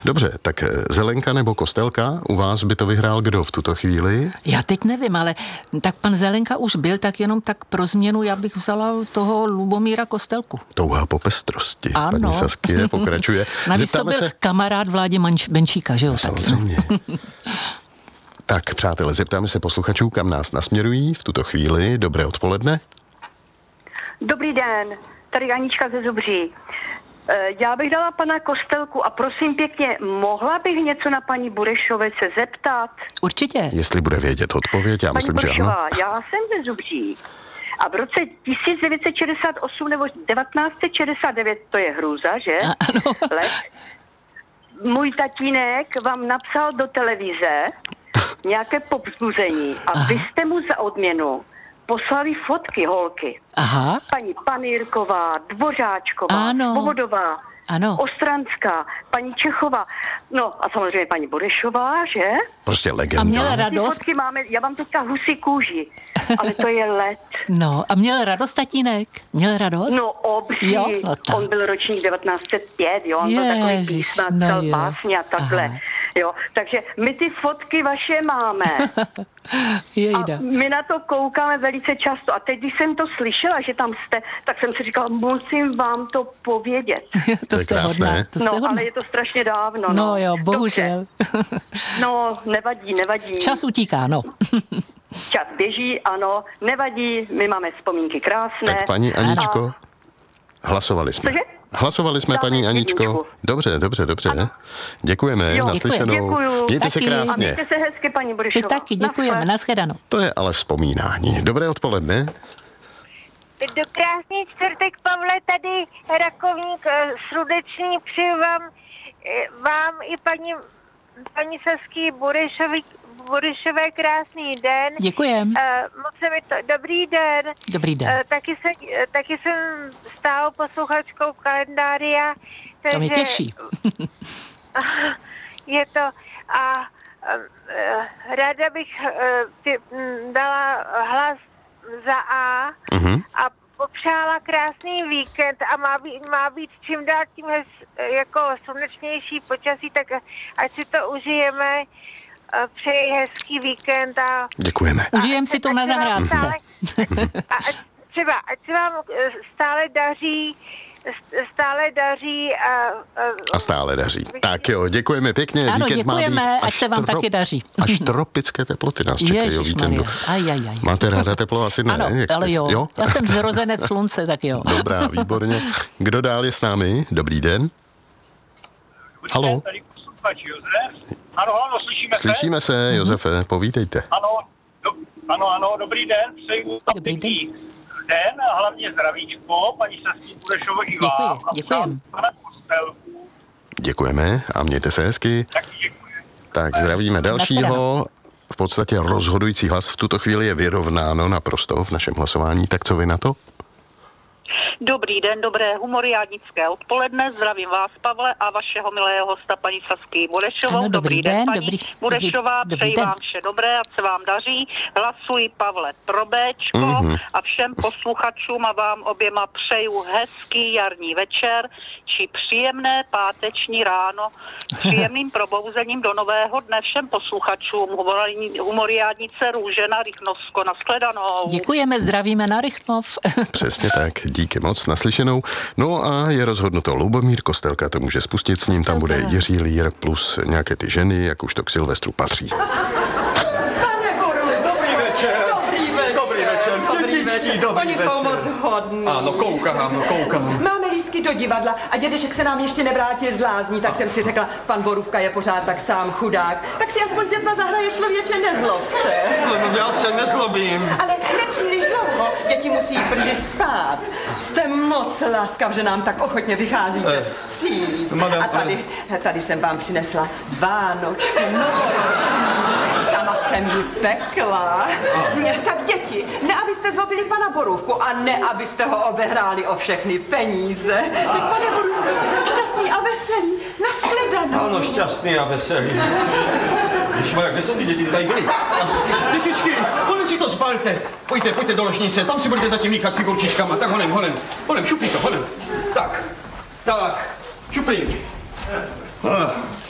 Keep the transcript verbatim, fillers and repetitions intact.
Dobře, tak Zelenka nebo Kostelka, u vás by to vyhrál kdo v tuto chvíli? Já teď nevím, ale tak pan Zelenka už byl, tak jenom tak pro změnu já bych vzala toho Lubomíra Kostelku. Touha po pestrosti. Ano. Paní Saskie pokračuje. Navíc to byl se... kamarád Vládě Manč- Benčíka, že jo? No, samozřejmě. Tak, přátelé, zeptáme se posluchačů, kam nás nasměrují v tuto chvíli. Dobré odpoledne. Dobrý den, tady Anička ze Zubří. Já bych dala pana Kostelku a prosím pěkně, mohla bych něco na paní Burešové se zeptat? Určitě. Jestli bude vědět odpověď, já paní myslím, Burešová, že ano. Já jsem ze Zubří a v roce tisíc devět set šedesát osm nebo devatenáct set šedesát devět, to je hrůza, že? Ano. Let, můj tatínek vám napsal do televize nějaké povzbuzení a Aha. vy jste mu za odměnu poslali fotky holky. Aha. Paní Panýrková, Dvořáčková, Ano. Svobodová, Ano. Ostranská, paní Čechová, no a samozřejmě paní Burešová, že? Prostě legenda. A měl Ty radost. fotky máme, já mám teďka husí kůži, ale to je let. No, a měl radost tatínek? Měl radost? No obří, Jo, no tak. On byl ročník devatenáct set pět, jo, on byl Ježiš, takový písma, no psal jo. básně a takhle. Aha. Jo, takže my ty fotky vaše máme. Jejda. A my na to koukáme velice často. A teď, když jsem to slyšela, že tam jste, tak jsem si říkala, musím vám to povědět. to To je jste krásné. hodná. To jste No, hodná. ale je to strašně dávno. No, No jo, bohužel. Dobře. No, nevadí, nevadí. Čas utíká, no. Čas běží, ano, nevadí, my máme vzpomínky krásné. Tak paní Aničko, A... hlasovali jsme. Cože? Hlasovali jsme, Dáme paní Aničko. jedničku. Dobře, dobře, dobře. Ano. Děkujeme, Jo, naslyšenou. děkuju. Mějte se Taky. A krásně. mějte se hezky, paní Ty Burešová. taky, děkujeme, Naschle. nashledanou. To je ale vzpomínání. Dobré odpoledne. Do krásný čtvrtek, Pavle, tady Rakovník, eh, srdeční přeju vám, eh, vám i paní, paní Sasky Burešové, Burešové krásný den. Děkujem. Eh, moc se mi to, dobrý den. Dobrý den. Eh, taky, se, eh, taky jsem stálou posluchačkou kalendária. To mě takže těší. Je to a eh, ráda bych eh, ty, m, dala hlas za A Mhm. a popřála krásný víkend a má být, má být čím dál tím hez, jako slunečnější počasí, tak ať si to užijeme, eh, přeji hezký víkend a Děkujeme. Užijem si to na ať se vám zahrádce. stále- a ať, třeba, ať se vám eh, stále daří, stále daří a, a, A stále daří. Tak jo, děkujeme pěkně. Ano, Víkend má být děkujeme, ať až se vám trop- taky daří. Až tropické teploty nás čekají o víkendu. Aj, aj, aj. Máte ráda teplo? Asi ne. Ano, Jak jste? ale jo. jo? Já jsem zrozenec slunce, tak jo. Dobrá, výborně. Kdo dál je s námi? Dobrý den. Halo. Tady posluchač Josef. Ano, ano, slyšíme se? Slyšíme se, Josefe, povídejte. Ano, do, ano, ano, dobrý den, přeju Dobrý pěkný den, a hlavně zdravíčko, paní Sasky Burešové i Děkuji, vám. A děkujem. přál pana Kostelku. Děkujeme a mějte se hezky. Taky děkuji. Tak zdravíme dalšího. Nashledanou. V podstatě rozhodující hlas v tuto chvíli je vyrovnáno naprosto v našem hlasování. Tak co vy na to? Dobrý den, dobré humoriádnické odpoledne. Zdravím vás, Pavle, a vašeho milého hosta, paní Sasky Burešovou. Ano, dobrý den, paní dobrý- Burešová, dobrý- přeji dobrý den. vám vše dobré, ať se vám daří. Hlasuji, Pavle, pro Béčko Mhm. a všem posluchačům a vám oběma přeju hezký jarní večer či příjemné páteční ráno s příjemným probouzením do nového dne všem posluchačům. Humori- Humoriádnice Růžena Rychnovsko. Nashledanou. Děkujeme, zdravíme na Rychnov. Přesně tak, díky moc, naslyšenou. No a je rozhodnuto, Lubomír Kostelka to může spustit, s ním tam bude Jiří Lír plus nějaké ty ženy, jak už to k Silvestru patří. Pane Boru, Dobrý večer. Dobrý večer. Dobrý večer. Dobrý Dětičky, večer. dobrý Oni večer. jsou moc hodní. Ano, koukám, koukám. Máme lístky do divadla a dědeček se nám ještě nevrátil z lázní, tak jsem si řekla, pan Borůvka je pořád tak sám chudák. Tak si aspoň světla zahraje, člověče, nezlob se. No, já se nezlobím. Ale nepříliš dlouho, děti musí brzy spát. Jste moc láskav, že nám tak ochotně vycházíte Eh, vstříc. madam, A tady, tady jsem vám přinesla vánočku, novoroční. Sama jsem ji pekla. Tak děti, ne abyste zlobili pana Borůvku a ne abyste ho obehráli o všechny peníze. Tak pane Borůvku, šťastný a veselý, nashledanou. Ano, šťastný a veselý. Ježišmarja, kde jsou ty děti? Tady byly. Dětičky, honem si to zbalte. Pojďte, pojďte do ložnice, tam si budete zatím míchat figurčičkama. Tak honem, honem, honem, šuplí to, honem. Tak, tak, šuplík. Ah.